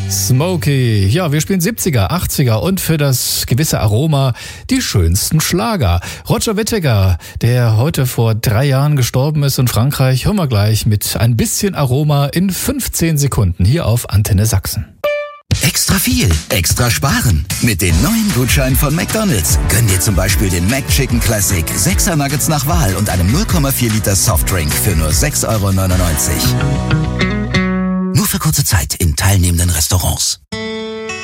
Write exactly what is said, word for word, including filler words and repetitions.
Smokey. Ja, wir spielen siebziger, achtziger und für das gewisse Aroma die schönsten Schlager. Roger Whittaker, der heute vor drei Jahren gestorben ist in Frankreich, hören wir gleich mit ein bisschen Aroma in fünfzehn Sekunden hier auf Antenne Sachsen. Extra viel, extra sparen. Mit den neuen Gutscheinen von McDonald's gönn dir zum Beispiel den McChicken Classic, sechser Nuggets nach Wahl und einem null Komma vier Liter Softdrink für nur sechs Euro neunundneunzig. Nur für kurze Zeit in teilnehmenden Restaurants.